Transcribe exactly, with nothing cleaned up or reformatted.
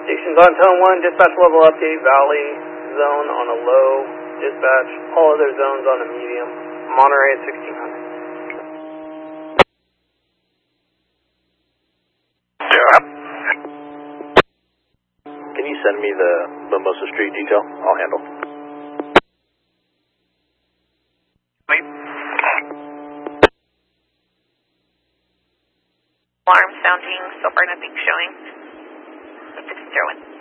Stations on tone one, dispatch level update, Valley zone on a low, dispatch, all other zones on a medium, Monterey at sixteen hundred. Yeah. Can you send me the Mimosa Street detail? I'll handle. Wait. Alarm sounding, so far nothing showing. six zero one.